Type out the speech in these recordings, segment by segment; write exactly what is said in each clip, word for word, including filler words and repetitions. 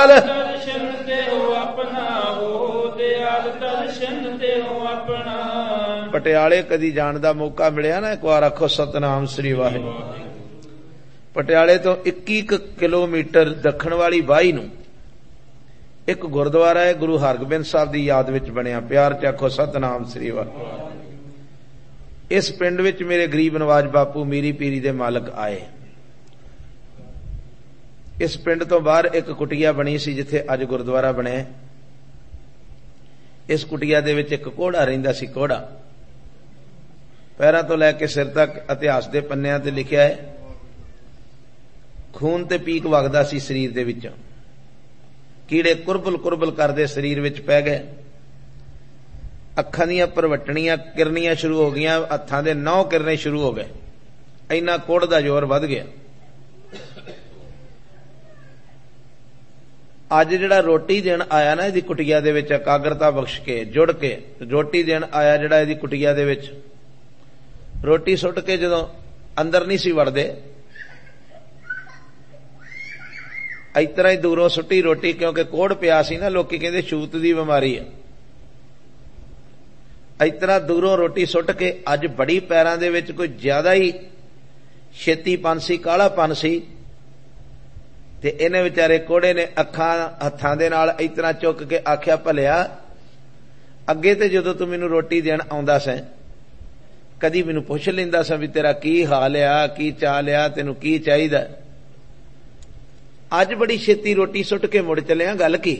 ਦਿਆਲ ਦਰਸ਼ਨ ਤੇ ਹੋ ਆਪਣਾ, ਹੋ ਦਿਆਲ ਦਰਸ਼ਨ ਤੇ ਹੋ ਆਪਣਾ। ਪਟਿਆਲੇ ਕਦੀ ਜਾਣ ਦਾ ਮੌਕਾ ਮਿਲਿਆ ਨਾ, ਇੱਕ ਵਾਰ ਆਖੋ ਸਤਨਾਮ ਸ੍ਰੀ ਵਾਹਿਗੁਰੂ। ਪਟਿਆਲੇ ਤੋਂ ਇੱਕੀ ਕੁ ਕਿਲੋਮੀਟਰ ਦੱਖਣ ਵਾਲੀ ਬਾਈ ਨੂੰ ਇੱਕ ਗੁਰਦੁਆਰਾ ਹੈ, ਗੁਰੂ ਹਰਗੋਬਿੰਦ ਸਾਹਿਬ ਦੀ ਯਾਦ ਵਿੱਚ ਬਣਿਆ। ਪਿਆਰ ਚ ਆਖੋ ਸਤਨਾਮ ਸ੍ਰੀ ਵਾਹਿਗੁਰੂ। ਇਸ ਪਿੰਡ ਵਿੱਚ ਮੇਰੇ ਗਰੀਬ ਨਵਾਜ ਬਾਪੂ ਮੀਰੀ ਪੀਰੀ ਦੇ ਮਾਲਕ ਆਏ। ਇਸ ਪਿੰਡ ਤੋਂ ਬਾਹਰ ਇੱਕ ਕੁਟੀਆ ਬਣੀ ਸੀ ਜਿੱਥੇ ਅੱਜ ਗੁਰਦੁਆਰਾ ਬਣਿਆ। ਇਸ ਕੁਟੀਆ ਦੇ ਵਿੱਚ ਇੱਕ ਘੋੜਾ ਰਹਿੰਦਾ ਸੀ। ਘੋੜਾ ਪੈਰਾਂ ਤੋਂ ਲੈ ਕੇ ਸਿਰ ਤੱਕ ਇਤਿਹਾਸ ਦੇ ਪੰਨਿਆਂ ਤੇ ਲਿਖਿਆ ਹੈ, ਖੂਨ ਤੇ ਪੀਕ ਵਗਦਾ ਸੀ ਸਰੀਰ ਦੇ ਵਿੱਚੋਂ। ਕੀੜੇ ਕੁਰਬਲ ਕੁਰਬਲ ਕਰਦੇ ਸਰੀਰ ਵਿੱਚ ਪੈ ਗਏ। ਅੱਖਾਂ ਦੀਆਂ ਭਰਵੱਟਣੀਆਂ ਕਿਰਨੀਆਂ ਸ਼ੁਰੂ ਹੋ ਗਈਆਂ, ਹੱਥਾਂ ਦੇ ਨੌ ਕਿਰਨੇ ਸ਼ੁਰੂ ਹੋ ਗਏ। ਇੰਨਾ ਕੋੜ ਦਾ ਜ਼ੋਰ ਵੱਧ ਗਿਆ। ਅੱਜ ਜਿਹੜਾ ਰੋਟੀ ਦੇਣ ਆਇਆ ਨਾ ਇਹਦੀ ਕੁਟੀਆ ਦੇ ਵਿੱਚ, ਇਕਾਗਰਤਾ ਬਖਸ਼ ਕੇ ਜੁੜ ਕੇ ਰੋਟੀ ਦੇਣ ਆਇਆ ਜਿਹੜਾ ਇਹਦੀ ਕੁਟੀਆ ਦੇ ਵਿੱਚ, ਰੋਟੀ ਸੁੱਟ ਕੇ ਜਦੋਂ ਅੰਦਰ ਨਹੀਂ ਸੀ ਵੜਦੇ, ਇਸ ਤਰ੍ਹਾਂ ਹੀ ਦੂਰੋਂ ਸੁੱਟੀ ਰੋਟੀ, ਕਿਉਂਕਿ ਕੋੜ ਪਿਆ ਸੀ ਨਾ, ਲੋਕੀ ਕਹਿੰਦੇ ਛੂਤ ਦੀ ਬਿਮਾਰੀ ਹੈ। ਇਸ ਤਰ੍ਹਾਂ ਦੂਰੋਂ ਰੋਟੀ ਸੁੱਟ ਕੇ ਅੱਜ ਬੜੀ ਪੈਰਾਂ ਦੇ ਵਿੱਚ ਕੋਈ ਜ਼ਿਆਦਾ ਹੀ ਛੇਤੀਪਨ ਸੀ, ਕਾਲਾਪਨ ਸੀ, ਤੇ ਇਹਨੇ ਵਿਚਾਰੇ ਕੋੜੇ ਨੇ ਅੱਖਾਂ ਹੱਥਾਂ ਦੇ ਨਾਲ ਇਸ ਤਰ੍ਹਾਂ ਚੁੱਕ ਕੇ ਆਖਿਆ, ਭਲਿਆ ਅੱਗੇ ਤੇ ਜਦੋਂ ਤੂੰ ਮੈਨੂੰ ਰੋਟੀ ਦੇਣ ਆਉਂਦਾ ਸੈਂ ਕਦੀ ਮੈਨੂੰ ਪੁੱਛ ਲੈਂਦਾ ਸਾਂ ਵੀ ਤੇਰਾ ਕੀ ਹਾਲ ਆ, ਕੀ ਚਾਲ ਆ, ਤੈਨੂੰ ਕੀ ਚਾਹੀਦਾ। ਅੱਜ ਬੜੀ ਛੇਤੀ ਰੋਟੀ ਸੁੱਟ ਕੇ ਮੁੜ ਚੱਲਿਆ, ਗੱਲ ਕੀ?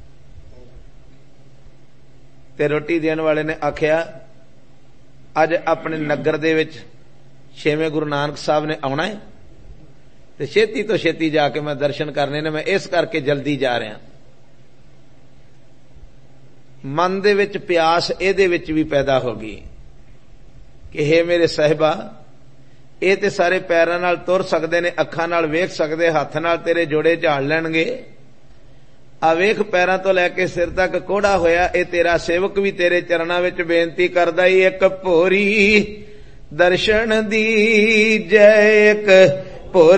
ਤੇ ਰੋਟੀ ਦੇਣ ਵਾਲੇ ਨੇ ਆਖਿਆ, ਅੱਜ ਆਪਣੇ ਨਗਰ ਦੇ ਵਿੱਚ ਛੇਵੇਂ ਗੁਰੂ ਨਾਨਕ ਸਾਹਿਬ ਨੇ ਆਉਣਾ ਹੈ ਤੇ ਛੇਤੀ ਤੋਂ ਛੇਤੀ ਜਾ ਕੇ ਮੈਂ ਦਰਸ਼ਨ ਕਰਨੇ ਨੇ, ਮੈਂ ਇਸ ਕਰਕੇ ਜਲਦੀ ਜਾ ਰਿਹਾ। ਮਨ ਦੇ ਵਿੱਚ ਪਿਆਸ ਇਹਦੇ ਵਿੱਚ ਵੀ ਪੈਦਾ ਹੋ ਗਈ ਕਿ ਹੇ ਮੇਰੇ ਸਾਹਿਬਾ, ਇਹ ਤੇ ਸਾਰੇ ਪੈਰਾਂ ਨਾਲ ਤੁਰ ਸਕਦੇ ਨੇ, ਅੱਖਾਂ ਨਾਲ ਵੇਖ ਸਕਦੇ, ਹੱਥ ਨਾਲ ਤੇਰੇ ਜੋੜੇ ਝਾੜ ਲੈਣਗੇ। ਆ ਵੇਖ ਪੈਰਾਂ ਤੋਂ ਲੈ ਕੇ ਸਿਰ ਤੱਕ ਕੋੜਾ ਹੋਇਆ, ਇਹ ਤੇਰਾ ਸੇਵਕ ਵੀ ਤੇਰੇ ਚਰਨਾਂ ਵਿੱਚ ਬੇਨਤੀ ਕਰਦਾ ਈ, ਇੱਕ ਭੋਰੀ ਦਰਸ਼ਨ ਦੀ ਜੈ, ਇੱਕ ਭੋਰੀ